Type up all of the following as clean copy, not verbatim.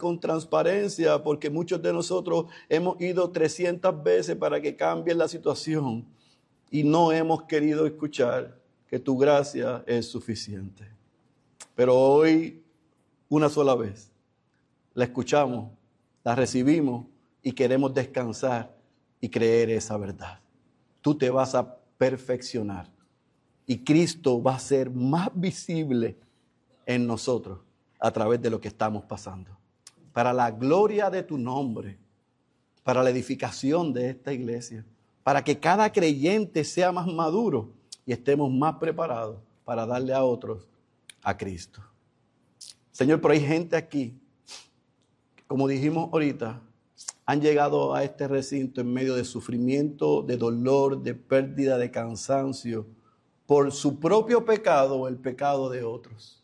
con transparencia, porque muchos de nosotros hemos ido 300 veces para que cambie la situación y no hemos querido escuchar que tu gracia es suficiente. Pero hoy, una sola vez, la escuchamos, la recibimos y queremos descansar y creer esa verdad. Tú te vas a perfeccionar y Cristo va a ser más visible en nosotros a través de lo que estamos pasando. Para la gloria de tu nombre, para la edificación de esta iglesia, para que cada creyente sea más maduro y estemos más preparados para darle a otros a Cristo. Señor, pero hay gente aquí que, como dijimos ahorita, han llegado a este recinto en medio de sufrimiento, de dolor, de pérdida, de cansancio, por su propio pecado o el pecado de otros.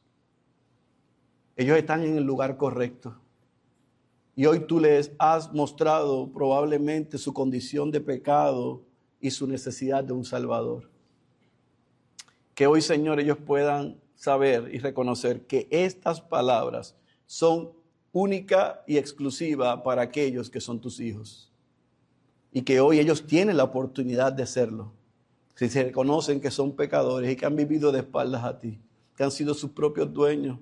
Ellos están en el lugar correcto. Y hoy tú les has mostrado probablemente su condición de pecado y su necesidad de un Salvador. Que hoy, Señor, ellos puedan saber y reconocer que estas palabras son única y exclusiva para aquellos que son tus hijos. Y que hoy ellos tienen la oportunidad de serlo. Si se reconocen que son pecadores y que han vivido de espaldas a ti, que han sido sus propios dueños,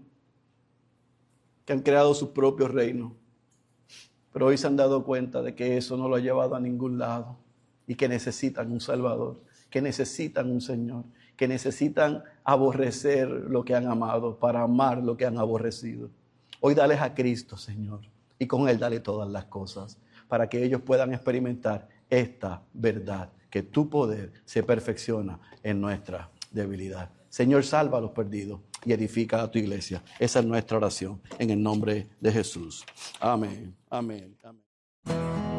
que han creado sus propios reinos. Pero hoy se han dado cuenta de que eso no lo ha llevado a ningún lado y que necesitan un Salvador, que necesitan un Señor, que necesitan aborrecer lo que han amado para amar lo que han aborrecido. Hoy dales a Cristo, Señor, y con Él dale todas las cosas para que ellos puedan experimentar esta verdad, que tu poder se perfecciona en nuestra debilidad. Señor, salva a los perdidos y edifica a tu iglesia. Esa es nuestra oración en el nombre de Jesús. Amén, amén, amén.